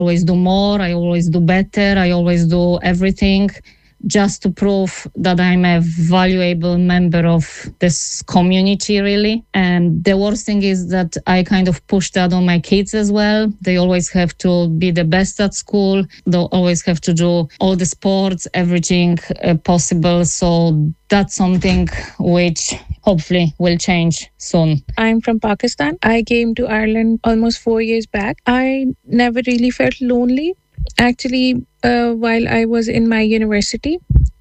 always do more, I always do better, I always do everything just to prove that I'm a valuable member of this community, really. And the worst thing is that I kind of push that on my kids as well. They always have to be the best at school. They always have to do all the sports, everything possible. So that's something which hopefully will change soon. I'm from Pakistan. I came to Ireland almost 4 years back. I never really felt lonely. Actually, while I was in my university,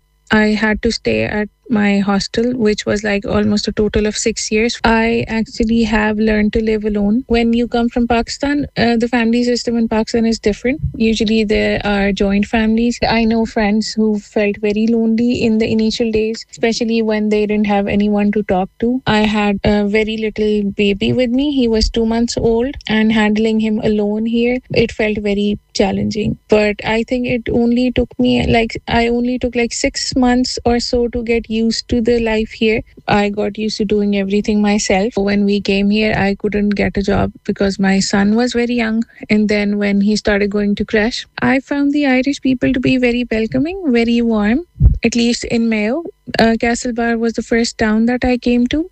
I had to stay at my hostel, which was like almost a total of 6 years. I actually have learned to live alone. When you come from Pakistan, the family system in Pakistan is different. Usually there are joint families. I know friends who felt very lonely in the initial days, especially when they didn't have anyone to talk to. I had a very little baby with me. He was 2 months old, and handling him alone here, it felt very challenging. But I think it only took me I only took 6 months or so to get used to the life here. I got used to doing everything myself. When we came here, I couldn't get a job because my son was very young. And then when he started going to crash, I found the Irish people to be very welcoming, very warm, at least in Mayo. Castlebar was the first town that I came to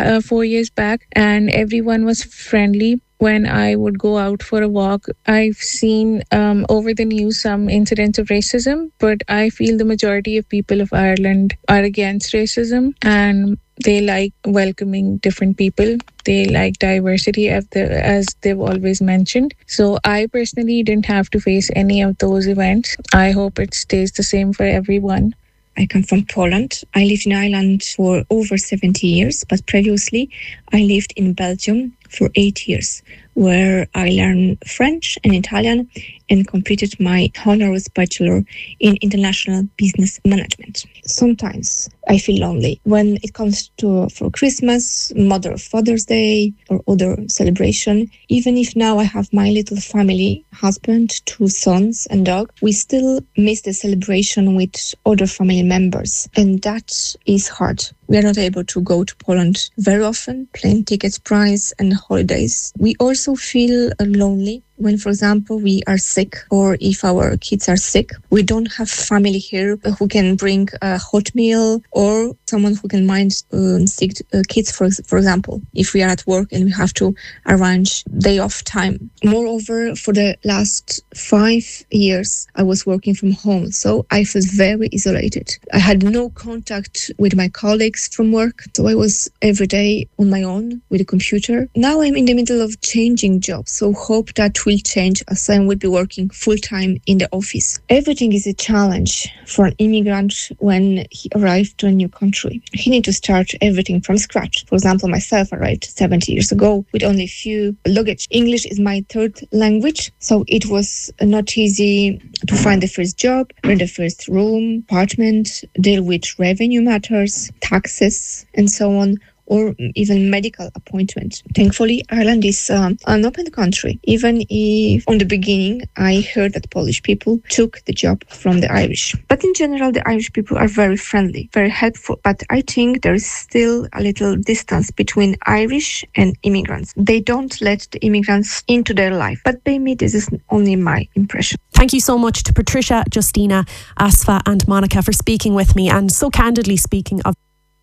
4 years back, and everyone was friendly. When I would go out for a walk, I've seen over the news some incidents of racism, but I feel the majority of people of Ireland are against racism, and they like welcoming different people. They like diversity as they've always mentioned. So I personally didn't have to face any of those events. I hope it stays the same for everyone. I come from Poland. I lived in Ireland for over 70 years, but previously I lived in Belgium for 8 years, where I learned French and Italian and completed my honoris bachelor in international business management. Sometimes I feel lonely when it comes to for Christmas, Mother or Father's Day, or other celebration. Even if now I have my little family, husband, 2 sons and dog, we still miss the celebration with other family members, and that is hard. We are not able to go to Poland very often, plane tickets price and holidays. We also feel lonely when, for example, we are sick, or if our kids are sick. We don't have family here who can bring a hot meal, or someone who can mind sick kids, for example, if we are at work and we have to arrange day off time. Moreover, for the last 5 years, I was working from home, so I felt very isolated. I had no contact with my colleagues from work, so I was every day on my own with a computer. Now I'm in the middle of changing jobs, so hope that will change as I will be working full-time in the office. Everything is a challenge for an immigrant when he arrived to a new country. He needs to start everything from scratch. For example, myself arrived 70 years ago with only a few luggage. English is my third language, so it was not easy to find the first job, rent the first room, apartment, deal with revenue matters, taxes, and so on, or even medical appointment. Thankfully, Ireland is an open country, even if on the beginning I heard that Polish people took the job from the Irish. But in general, the Irish people are very friendly, very helpful. But I think there is still a little distance between Irish and immigrants. They don't let the immigrants into their life. But maybe this is only my impression. Thank you so much to Patricia, Justina, Asfa and Monica for speaking with me and so candidly speaking of.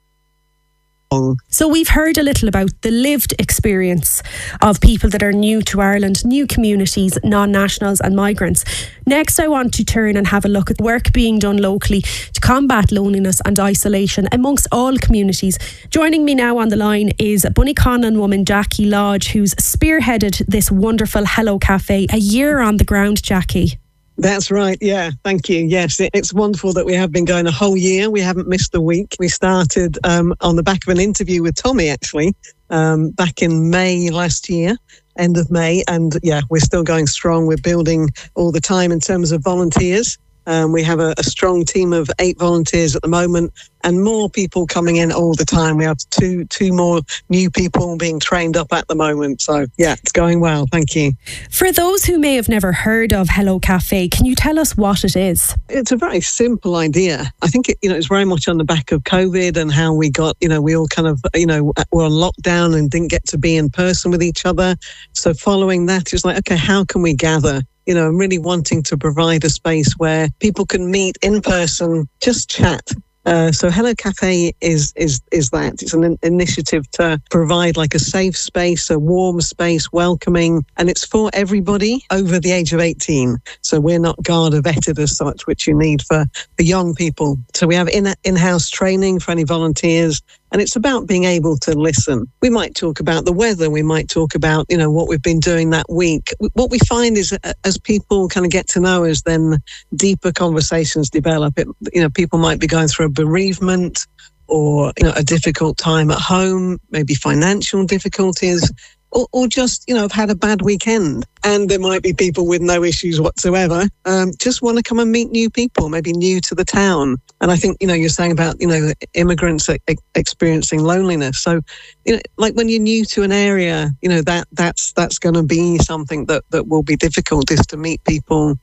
So we've heard a little about the lived experience of people that are new to Ireland, new communities, non-nationals and migrants. Next, I want to turn and have a look at work being done locally to combat loneliness and isolation amongst all communities. Joining me now on the line is Bunnyconnon woman Jackie Lodge, who's spearheaded this wonderful Hello Cafe. A year on the ground, Jackie. That's right. Yeah. Thank you. Yes, it's wonderful that we have been going a whole year. We haven't missed a week. We started on the back of an interview with Tommy, actually, back in May last year, end of May. And yeah, we're still going strong. We're building all the time in terms of volunteers. We have a strong team of 8 volunteers at the moment, and more people coming in all the time. We have two more new people being trained up at the moment. So yeah, it's going well. Thank you. For those who may have never heard of Hello Cafe, can you tell us what it is? It's a very simple idea. I think it's very much on the back of COVID and how we got, we all kind of, were on lockdown and didn't get to be in person with each other. So following that, it's like, okay, how can we gather and really wanting to provide a space where people can meet in person, just chat. So Hello Cafe is that. It's an initiative to provide like a safe space, a warm space, welcoming, and it's for everybody over the age of 18. So we're not Garda vetted as such, which you need for the young people. So we have in-house training for any volunteers, and it's about being able to listen. We might talk about the weather. We might talk about, what we've been doing that week. What we find is as people kind of get to know us, then deeper conversations develop. People might be going through a bereavement or, a difficult time at home, maybe financial difficulties, or just, have had a bad weekend. And there might be people with no issues whatsoever, just want to come and meet new people, maybe new to the town. And I think, you're saying about, immigrants experiencing loneliness. So, like when you're new to an area, that's going to be something that will be difficult, is to meet people,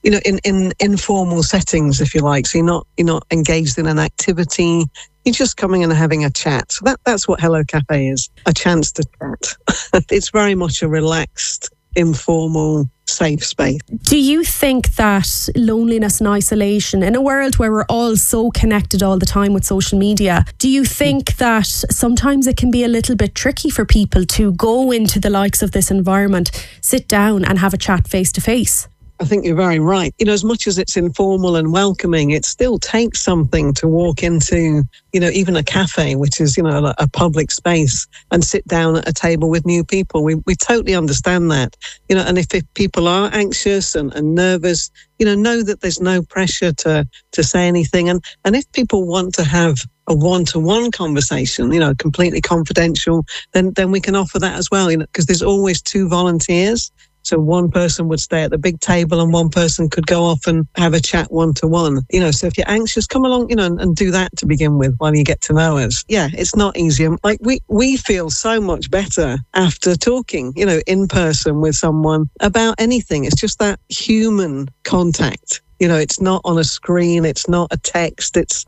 in informal settings, if you like. So you're not engaged in an activity. You're just coming and having a chat. So that's what Hello Cafe is, a chance to chat. It's very much a relaxed, informal, safe space. Do you think that loneliness and isolation, in a world where we're all so connected all the time with social media, do you think that sometimes it can be a little bit tricky for people to go into the likes of this environment, sit down and have a chat face to face? I think you're very right. As much as it's informal and welcoming, it still takes something to walk into, even a cafe, which is, a public space, and sit down at a table with new people. We totally understand that, and if people are anxious and nervous, know that there's no pressure to say anything. And if people want to have a one-to-one conversation, completely confidential, then we can offer that as well, because there's always two volunteers. So one person would stay at the big table and one person could go off and have a chat one-to-one. So if you're anxious, come along, and do that to begin with while you get to know us. Yeah, it's not easy. Like we feel so much better after talking, in person with someone about anything. It's just that human contact. It's not on a screen. It's not a text. It's,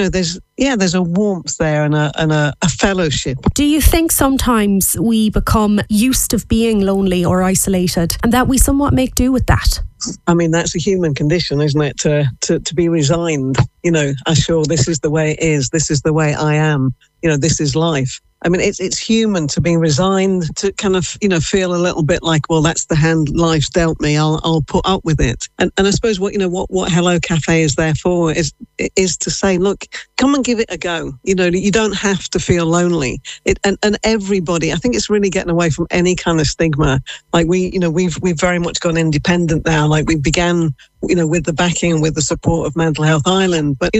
there's a warmth there and a fellowship. Do you think sometimes we become used to being lonely or isolated, and that we somewhat make do with that? I mean, that's a human condition, isn't it? To be resigned, sure, this is the way it is. This is the way I am. This is life. I mean, it's human to be resigned, to kind of, feel a little bit like, well, that's the hand life's dealt me. I'll put up with it. And I suppose what Hello Cafe is there for is to say, look, come and give it a go. You don't have to feel lonely. And everybody, I think it's really getting away from any kind of stigma. Like we've very much gone independent now. Like we began, with the backing and with the support of Mental Health Ireland, but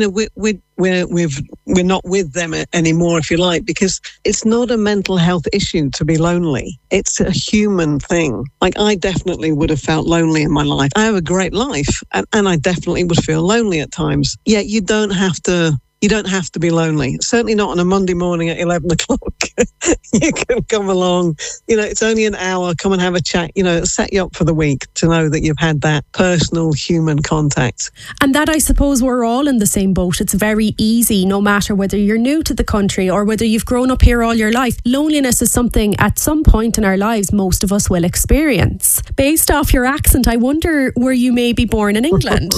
we're not with them anymore, if you like, because it's not a mental health issue to be lonely. It's a human thing. Like I definitely would have felt lonely in my life. I have a great life, and I definitely would feel lonely at times. Yeah, you don't have to be lonely. Certainly not on a Monday morning at 11 o'clock. You can come along. It's only an hour. Come and have a chat. Set you up for the week to know that you've had that personal human contact. And that, I suppose, we're all in the same boat. It's very easy, no matter whether you're new to the country or whether you've grown up here all your life. Loneliness is something at some point in our lives most of us will experience. Based off your accent, I wonder, were you maybe born in England?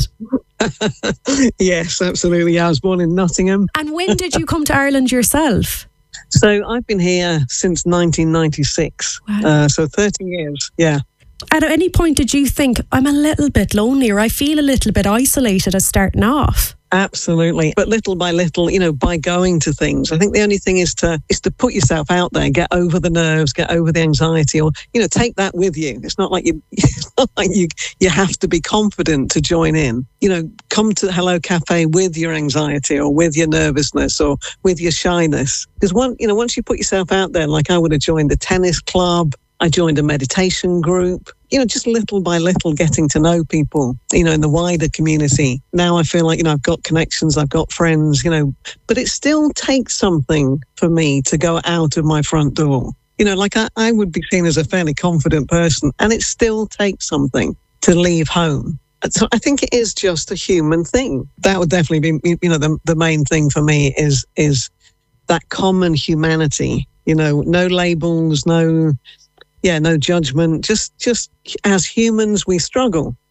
Yes, absolutely. I was born in Nottingham. And when did you come to Ireland yourself? So I've been here since 1996. Wow. So 30 years, yeah. At any point did you think, I'm a little bit lonely, or I feel a little bit isolated as starting off? Absolutely. But little by little, by going to things, I think the only thing is to put yourself out there, get over the nerves, get over the anxiety, or, take that with you. It's not like you have to be confident to join in. Come to Hello Cafe with your anxiety or with your nervousness or with your shyness. Because once you put yourself out there, like I would have joined a tennis club, I joined a meditation group, just little by little getting to know people, in the wider community. Now I feel like, I've got connections, I've got friends, but it still takes something for me to go out of my front door. Like I would be seen as a fairly confident person, and it still takes something to leave home. So I think it is just a human thing. That would definitely be, the main thing for me is that common humanity, no labels, no no judgment. Just as humans, we struggle.